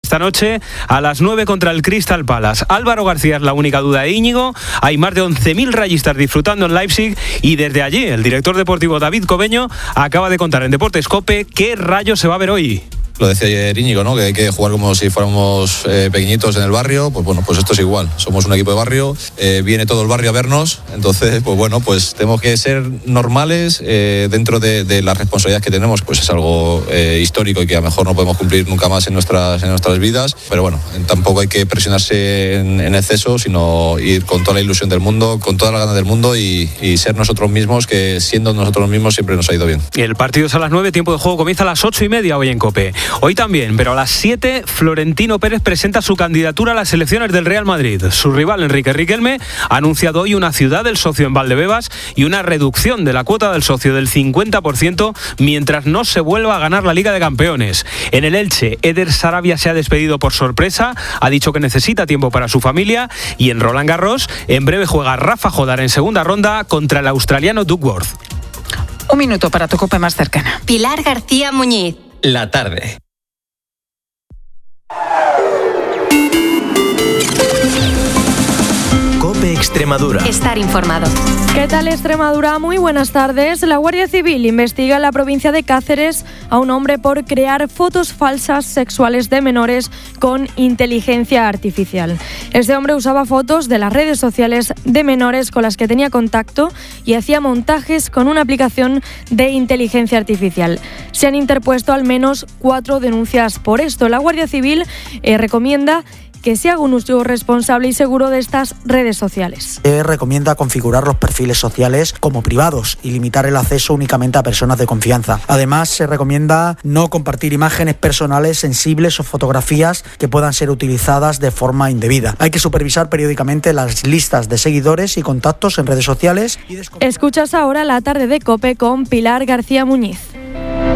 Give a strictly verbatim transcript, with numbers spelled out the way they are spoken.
Esta noche a las nueve contra el Crystal Palace. Álvaro García es la única duda de Íñigo. Hay más de once mil rayistas disfrutando en Leipzig y desde allí el director deportivo David Cobeño acaba de contar en Deportes COPE qué rayo se va a ver hoy. Lo decía ayer Íñigo, ¿no? Que hay que jugar como si fuéramos eh, pequeñitos en el barrio. Pues bueno, pues esto es igual. Somos un equipo de barrio, eh, viene todo el barrio a vernos. Entonces, pues bueno, pues tenemos que ser normales eh, dentro de, de las responsabilidades que tenemos. Pues es algo eh, histórico y que a lo mejor no podemos cumplir nunca más en nuestras, en nuestras vidas. Pero bueno, tampoco hay que presionarse en, en exceso, sino ir con toda la ilusión del mundo, con toda la gana del mundo y, y ser nosotros mismos, que siendo nosotros mismos siempre nos ha ido bien. El partido es a las nueve, tiempo de juego comienza a las ocho y media hoy en COPE. Hoy también, pero a las siete, Florentino Pérez presenta su candidatura a las elecciones del Real Madrid. Su rival, Enrique Riquelme, ha anunciado hoy una ciudad del socio en Valdebebas y una reducción de la cuota del socio del cincuenta por ciento mientras no se vuelva a ganar la Liga de Campeones. En el Elche, Eder Sarabia se ha despedido por sorpresa, ha dicho que necesita tiempo para su familia y en Roland Garros, en breve juega Rafa Jodar en segunda ronda contra el australiano Duckworth. Un minuto para tu COPE más cercana. Pilar García Muñiz. La tarde. COPE Extremadura. Estar informado. ¿Qué tal Extremadura? Muy buenas tardes. La Guardia Civil investiga en la provincia de Cáceres a un hombre por crear fotos falsas sexuales de menores con inteligencia artificial. Este hombre usaba fotos de las redes sociales de menores con las que tenía contacto y hacía montajes con una aplicación de inteligencia artificial. Se han interpuesto al menos cuatro denuncias por esto. La Guardia Civil eh, recomienda que se haga un uso responsable y seguro de estas redes sociales. Se recomienda configurar los perfiles sociales como privados y limitar el acceso únicamente a personas de confianza. Además, se recomienda no compartir imágenes personales sensibles o fotografías que puedan ser utilizadas de forma indebida. Hay que supervisar periódicamente las listas de seguidores y contactos en redes sociales. Y Escuchas ahora La tarde de COPE con Pilar García Muñiz.